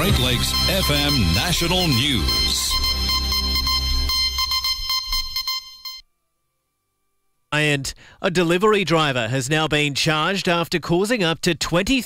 Great Lakes FM National News. And a delivery driver has now been charged after causing up to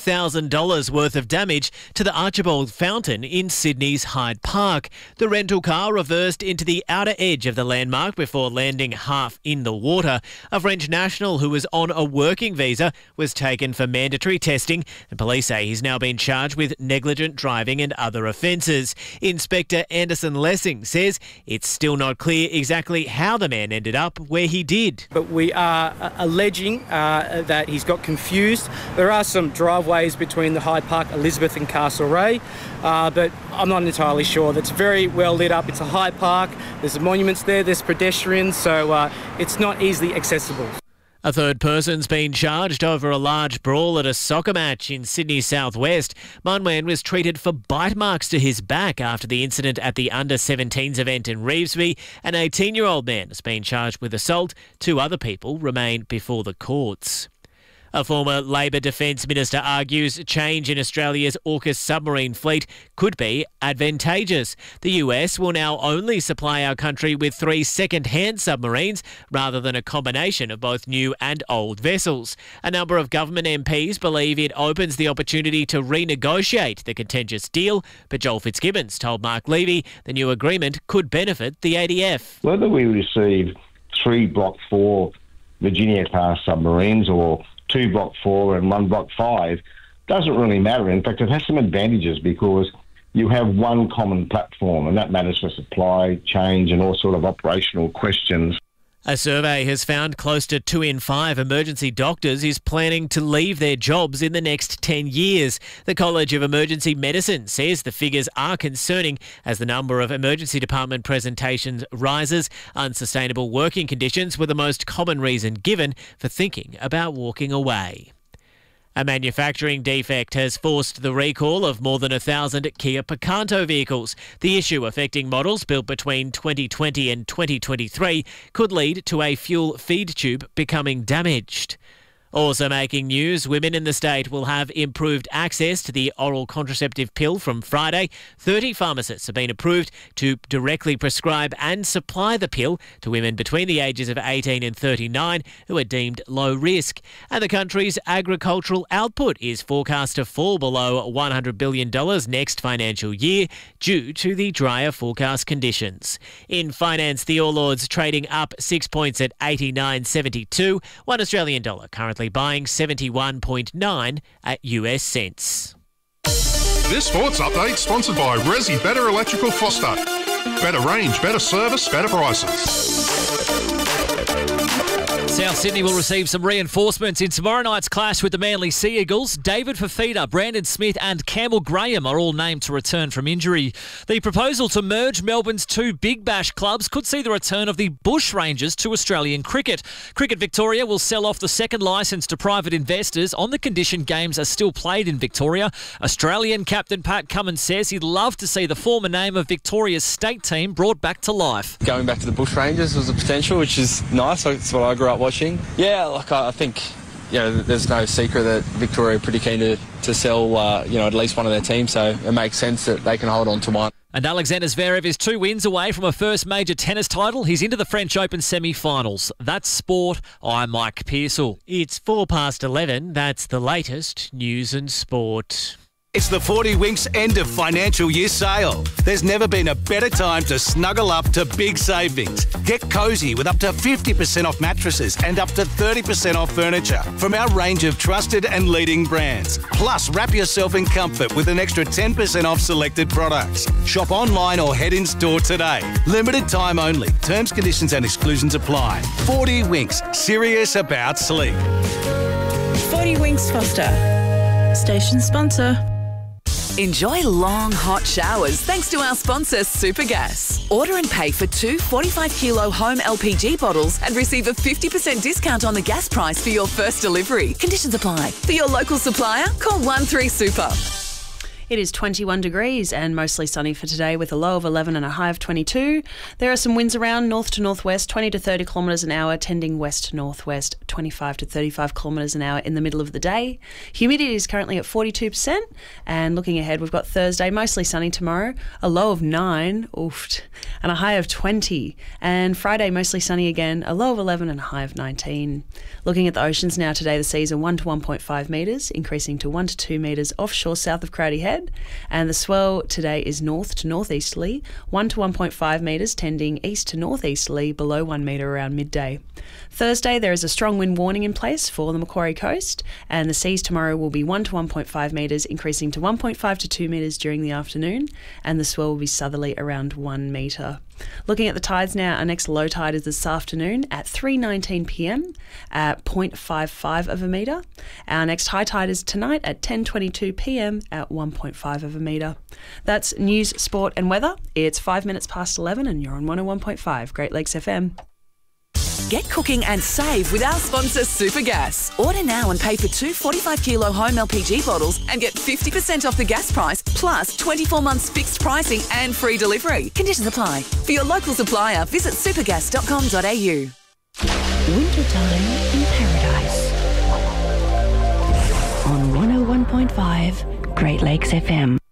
$20,000 worth of damage to the Archibald Fountain in Sydney's Hyde Park. The rental car reversed into the outer edge of the landmark before landing half in the water. A French national who was on a working visa was taken for mandatory testing, and police say he's now been charged with negligent driving and other offences. Inspector Anderson Lessing says it's still not clear exactly how the man ended up where he did. But we are alleging that he's got confused. There are some driveways between the Hyde Park, Elizabeth and Castlereagh, but I'm not entirely sure. That's very well lit up. It's a Hyde Park. There's monuments there. There's pedestrians, so it's not easily accessible. A third person's been charged over a large brawl at a soccer match in Sydney southwest. Munwan was treated for bite marks to his back after the incident at the under-17s event in Revesby. An 18-year-old man has been charged with assault. 2 other people remain before the courts. A former Labor Defence Minister argues change in Australia's AUKUS submarine fleet could be advantageous. The US will now only supply our country with 3 second-hand submarines rather than a combination of both new and old vessels. A number of government MPs believe it opens the opportunity to renegotiate the contentious deal, but Joel Fitzgibbons told Mark Levy the new agreement could benefit the ADF. Whether we receive 3 Block 4 Virginia-class submarines or 2 Block 4 and 1 Block 5 doesn't really matter. In fact, it has some advantages because you have one common platform, and that matters for supply, change and all sort of operational questions. A survey has found close to 2 in 5 emergency doctors is planning to leave their jobs in the next 10 years. The College of Emergency Medicine says the figures are concerning as the number of emergency department presentations rises. Unsustainable working conditions were the most common reason given for thinking about walking away. A manufacturing defect has forced the recall of more than 1,000 Kia Picanto vehicles. The issue affecting models built between 2020 and 2023 could lead to a fuel feed tube becoming damaged. Also making news, women in the state will have improved access to the oral contraceptive pill from Friday. 30 pharmacists have been approved to directly prescribe and supply the pill to women between the ages of 18 and 39 who are deemed low risk. And the country's agricultural output is forecast to fall below $100 billion next financial year due to the drier forecast conditions. In finance, the All Ords trading up 6 points at 89.72. $1 Australian dollar currently buying 71.9 at US cents. This sports update sponsored by Resi Better Electrical Foster. Better range, better service, better prices. South Sydney will receive some reinforcements in tomorrow night's clash with the Manly Sea Eagles. David Fafita, Brandon Smith and Campbell Graham are all named to return from injury. The proposal to merge Melbourne's 2 Big Bash clubs could see the return of the Bush Rangers to Australian cricket. Cricket Victoria will sell off the second licence to private investors on the condition games are still played in Victoria. Australian captain Pat Cummins says he'd love to see the former name of Victoria's state team brought back to life. Going back to the Bush Rangers was a potential, which is nice. That's what I grew up watching. Yeah, like I think, there's no secret that Victoria are pretty keen to sell, at least one of their teams, so it makes sense that they can hold on to one. And Alexander Zverev is 2 wins away from a first major tennis title. He's into the French Open semi-finals. That's sport. I'm Mike Pearsall. It's 11:04. That's the latest news and sport. It's the 40 Winks end of financial year sale. There's never been a better time to snuggle up to big savings. Get cosy with up to 50% off mattresses and up to 30% off furniture from our range of trusted and leading brands. Plus, wrap yourself in comfort with an extra 10% off selected products. Shop online or head in store today. Limited time only. Terms, conditions and exclusions apply. 40 Winks. Serious about sleep. 40 Winks Foster. Station sponsor. Enjoy long, hot showers thanks to our sponsor, Supergas. Order and pay for 2 45-kilo home LPG bottles and receive a 50% discount on the gas price for your first delivery. Conditions apply. For your local supplier, call 13-SUPER. It is 21 degrees and mostly sunny for today with a low of 11 and a high of 22. There are some winds around north to northwest, 20 to 30 kilometres an hour, tending west to northwest, 25 to 35 kilometres an hour in the middle of the day. Humidity is currently at 42%. And looking ahead, we've got Thursday, mostly sunny tomorrow, a low of 9, and a high of 20. And Friday, mostly sunny again, a low of 11 and a high of 19. Looking at the oceans now today, the seas are 1 to 1.5 metres, increasing to 1 to 2 metres offshore south of Crowdy Head. And the swell today is north to northeasterly, 1 to 1.5 metres, tending east to northeasterly, below 1 metre around midday. Thursday, there is a strong wind warning in place for the Macquarie Coast, and the seas tomorrow will be 1 to 1.5 metres, increasing to 1.5 to 2 metres during the afternoon, and the swell will be southerly around 1 metre. Looking at the tides now, our next low tide is this afternoon at 3:19 p.m. at 0.55 of a metre. Our next high tide is tonight at 10:22 p.m. at 1.5 of a metre. That's news, sport and weather. It's 5 minutes past 11 and you're on 101.5 Great Lakes FM. Get cooking and save with our sponsor Supergas. Order now and pay for 2 45-kilo home LPG bottles and get 50% off the gas price, plus 24 months fixed pricing and free delivery. Conditions apply. For your local supplier, visit supergas.com.au. Wintertime in Paradise. On 101.5 Great Lakes FM.